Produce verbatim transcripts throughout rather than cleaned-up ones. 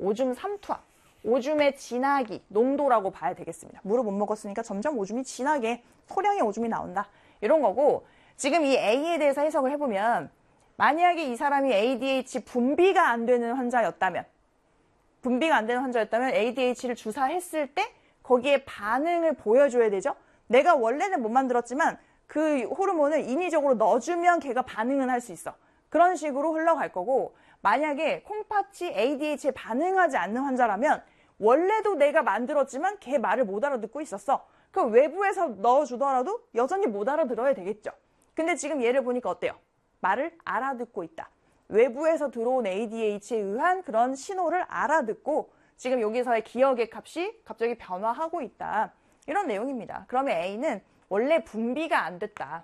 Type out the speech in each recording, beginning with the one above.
오줌 삼투압, 오줌의 진하기, 농도라고 봐야 되겠습니다. 물을 못 먹었으니까 점점 오줌이 진하게 소량의 오줌이 나온다. 이런 거고, 지금 이 A에 대해서 해석을 해보면 만약에 이 사람이 에이디에이치 분비가 안 되는 환자였다면 분비가 안 되는 환자였다면 에이디에이치를 주사했을 때 거기에 반응을 보여줘야 되죠. 내가 원래는 못 만들었지만 그 호르몬을 인위적으로 넣어주면 걔가 반응은 할 수 있어. 그런 식으로 흘러갈 거고, 만약에 콩팥이 에이디에이치에 반응하지 않는 환자라면 원래도 내가 만들었지만 걔 말을 못 알아듣고 있었어. 그럼 외부에서 넣어주더라도 여전히 못 알아들어야 되겠죠. 근데 지금 얘를 보니까 어때요? 말을 알아듣고 있다. 외부에서 들어온 에이디에이치에 의한 그런 신호를 알아듣고 지금 여기서의 기억의 값이 갑자기 변화하고 있다. 이런 내용입니다. 그러면 A는 원래 분비가 안 됐다.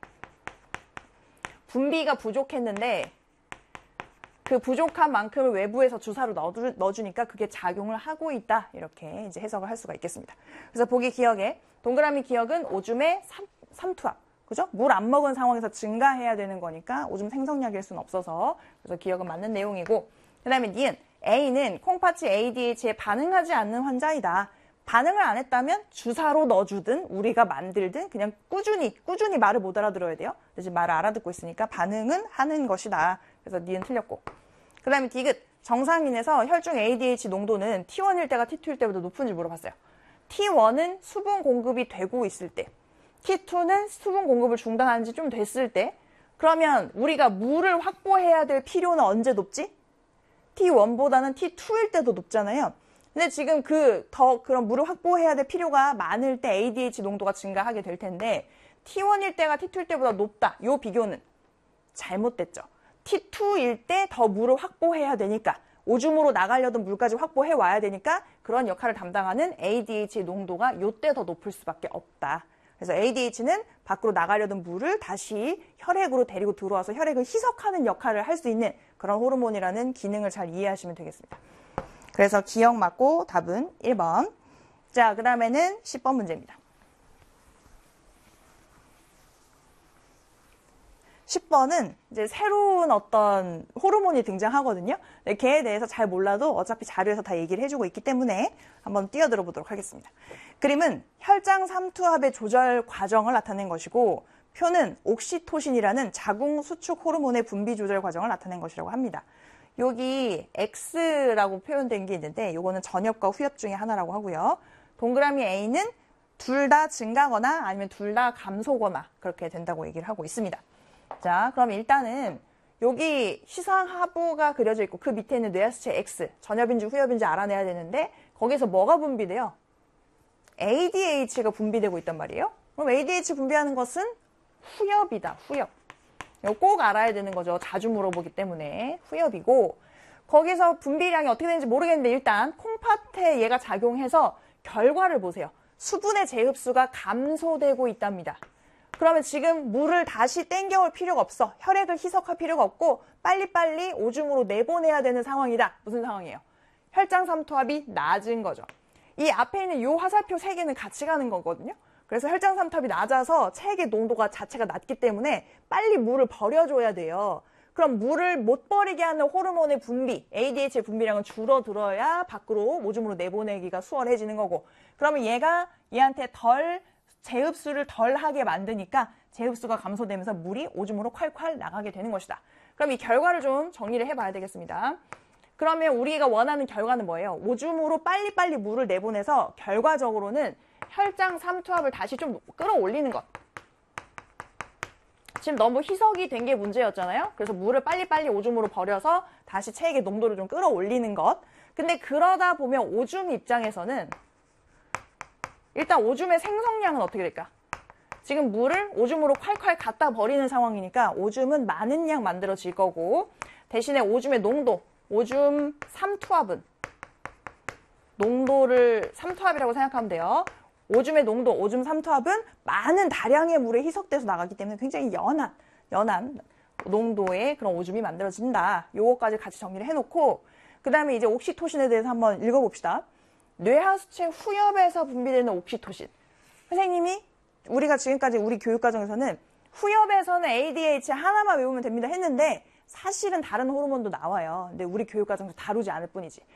분비가 부족했는데 그 부족한 만큼을 외부에서 주사로 넣어주, 넣어주니까 그게 작용을 하고 있다. 이렇게 이제 해석을 할 수가 있겠습니다. 그래서 보기 기억에 동그라미 기억은 오줌의 삼투압. 그죠? 물 안 먹은 상황에서 증가해야 되는 거니까 오줌 생성약일 수는 없어서 그래서 기억은 맞는 내용이고, 그 다음에 니은 A는 콩팥이 에이디에이치에 반응하지 않는 환자이다. 반응을 안 했다면 주사로 넣어주든 우리가 만들든 그냥 꾸준히 꾸준히 말을 못 알아들어야 돼요. 지금 말을 알아듣고 있으니까 반응은 하는 것이다. 그래서 니은 틀렸고, 그 다음에 디귿 정상인에서 혈중 에이디에이치 농도는 티원일 때가 티투일 때보다 높은지 물어봤어요. 티원은 수분 공급이 되고 있을 때, 티투는 수분 공급을 중단한 지 좀 됐을 때, 그러면 우리가 물을 확보해야 될 필요는 언제 높지? 티원보다는 티투일 때도 높잖아요. 근데 지금 그 더 그런 물을 확보해야 될 필요가 많을 때 에이디에이치 농도가 증가하게 될 텐데 티원일 때가 티투일 때보다 높다. 요 비교는 잘못됐죠. 티투일 때 더 물을 확보해야 되니까 오줌으로 나가려던 물까지 확보해 와야 되니까 그런 역할을 담당하는 에이디에이치 농도가 요때 더 높을 수밖에 없다. 그래서 에이디에이치는 밖으로 나가려던 물을 다시 혈액으로 데리고 들어와서 혈액을 희석하는 역할을 할 수 있는 그런 호르몬이라는 기능을 잘 이해하시면 되겠습니다. 그래서 기억 맞고 답은 일 번. 자, 그 다음에는 십 번 문제입니다. 십 번은 이제 새로운 어떤 호르몬이 등장하거든요. 걔에 대해서 잘 몰라도 어차피 자료에서 다 얘기를 해주고 있기 때문에 한번 뛰어들어 보도록 하겠습니다. 그림은 혈장 삼투압의 조절 과정을 나타낸 것이고, 표는 옥시토신이라는 자궁 수축 호르몬의 분비 조절 과정을 나타낸 것이라고 합니다. 여기 X라고 표현된 게 있는데 이거는 전엽과 후엽 중에 하나라고 하고요. 동그라미 A는 둘 다 증가거나 아니면 둘 다 감소거나 그렇게 된다고 얘기를 하고 있습니다. 자, 그럼 일단은 여기 시상하부가 그려져 있고 그 밑에 있는 뇌하수체 X, 전엽인지 후엽인지 알아내야 되는데 거기서 뭐가 분비돼요? 에이디에이치가 분비되고 있단 말이에요. 그럼 에이디에이치 분비하는 것은 후엽이다. 후엽. 이거 꼭 알아야 되는 거죠. 자주 물어보기 때문에. 후엽이고, 거기서 분비량이 어떻게 되는지 모르겠는데 일단 콩팥에 얘가 작용해서 결과를 보세요. 수분의 재흡수가 감소되고 있답니다. 그러면 지금 물을 다시 땡겨올 필요가 없어. 혈액을 희석할 필요가 없고 빨리빨리 오줌으로 내보내야 되는 상황이다. 무슨 상황이에요? 혈장 삼투압이 낮은 거죠. 이 앞에 있는 이 화살표 세 개는 같이 가는 거거든요. 그래서 혈장 삼투압이 낮아서 체액의 농도가 자체가 낮기 때문에 빨리 물을 버려줘야 돼요. 그럼 물을 못 버리게 하는 호르몬의 분비, 에이디에이치의 분비량은 줄어들어야 밖으로 오줌으로 내보내기가 수월해지는 거고, 그러면 얘가 얘한테 덜 재흡수를 덜 하게 만드니까 재흡수가 감소되면서 물이 오줌으로 콸콸 나가게 되는 것이다. 그럼 이 결과를 좀 정리를 해봐야 되겠습니다. 그러면 우리가 원하는 결과는 뭐예요? 오줌으로 빨리빨리 물을 내보내서 결과적으로는 혈장 삼투압을 다시 좀 끌어올리는 것. 지금 너무 희석이 된 게 문제였잖아요. 그래서 물을 빨리빨리 오줌으로 버려서 다시 체액의 농도를 좀 끌어올리는 것. 근데 그러다 보면 오줌 입장에서는 일단 오줌의 생성량은 어떻게 될까? 지금 물을 오줌으로 콸콸 갖다 버리는 상황이니까 오줌은 많은 양 만들어질 거고, 대신에 오줌의 농도, 오줌 삼투압은 농도를 삼투압이라고 생각하면 돼요. 오줌의 농도, 오줌 삼투압은 많은 다량의 물에 희석돼서 나가기 때문에 굉장히 연한, 연한 농도의 그런 오줌이 만들어진다. 요거까지 같이 정리를 해놓고, 그 다음에 이제 옥시토신에 대해서 한번 읽어봅시다. 뇌하수체 후엽에서 분비되는 옥시토신. 선생님이 우리가 지금까지 우리 교육과정에서는 후엽에서는 에이디에이치 하나만 외우면 됩니다 했는데 사실은 다른 호르몬도 나와요. 근데 우리 교육과정에서 다루지 않을 뿐이지.